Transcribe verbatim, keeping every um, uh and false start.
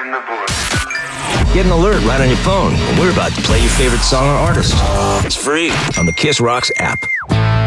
in the booth. Get an alert right on your phone when we're about to play your favorite song or artist. It's free on the Kiss Rocks app.